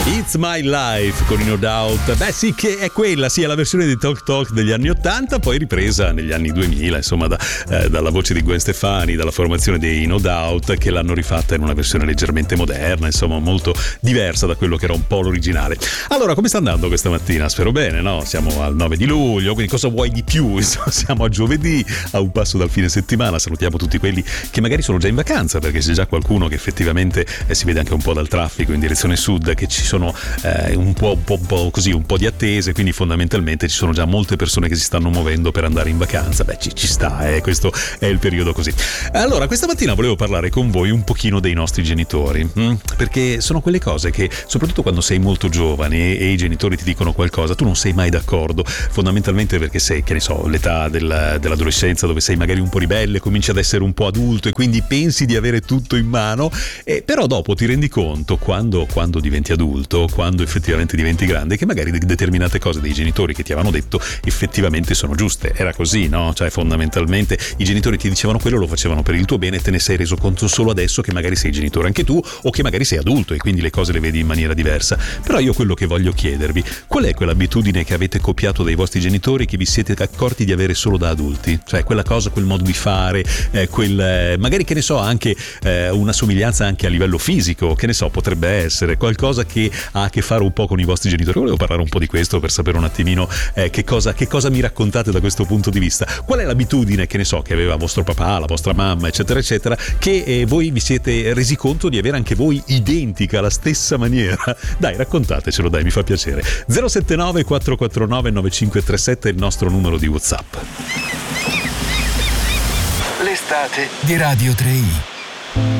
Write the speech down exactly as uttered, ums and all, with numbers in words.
It's My Life con No Doubt. Beh sì, che è quella, sì, è la versione di Talk Talk degli anni ottanta, poi ripresa negli anni duemila, insomma, da, eh, dalla voce di Gwen Stefani, dalla formazione dei No Doubt, che l'hanno rifatta in una versione leggermente moderna, insomma molto diversa da quello che era un po' l'originale. Allora, come sta andando questa mattina? Spero bene, no? Siamo al nove di luglio, quindi cosa vuoi di più? Insomma, siamo a giovedì, a un passo dal fine settimana. Salutiamo tutti quelli che magari sono già in vacanza, perché c'è già qualcuno che effettivamente eh, si vede anche un po' dal traffico in direzione sud, che ci sono eh, un, po', un, po', un po' così, un po' di attese, quindi fondamentalmente ci sono già molte persone che si stanno muovendo per andare in vacanza. Beh, ci, ci sta, eh, questo è il periodo così. Allora, questa mattina volevo parlare con voi un pochino dei nostri genitori, hm? perché sono quelle cose che, soprattutto quando sei molto giovane e i genitori ti dicono qualcosa, tu non sei mai d'accordo, fondamentalmente perché sei, che ne so, l'età del, dell'adolescenza, dove sei magari un po' ribelle, cominci ad essere un po' adulto e quindi pensi di avere tutto in mano, eh, però dopo ti rendi conto, quando, quando diventi adulto, quando effettivamente diventi grande, che magari determinate cose dei genitori che ti avevano detto effettivamente sono giuste. Era così, no? Cioè, fondamentalmente i genitori ti dicevano quello, lo facevano per il tuo bene, e te ne sei reso conto solo adesso che magari sei genitore anche tu, o che magari sei adulto e quindi le cose le vedi in maniera diversa. Però io quello che voglio chiedervi, qual è quell'abitudine che avete copiato dai vostri genitori, che vi siete accorti di avere solo da adulti? Cioè quella cosa, quel modo di fare, eh, quel eh, magari, che ne so, anche eh, una somiglianza anche a livello fisico, che ne so, potrebbe essere qualcosa che ha a che fare un po' con i vostri genitori. Volevo parlare un po' di questo per sapere un attimino eh, che cosa che cosa mi raccontate da questo punto di vista. Qual è l'abitudine, che ne so, che aveva vostro papà, la vostra mamma, eccetera eccetera, che eh, voi vi siete resi conto di avere anche voi identica, alla stessa maniera? Dai, raccontatecelo, dai, mi fa piacere. zero sette nove quattro quattro nove nove cinque tre sette è il nostro numero di WhatsApp. L'estate di Radio tre i.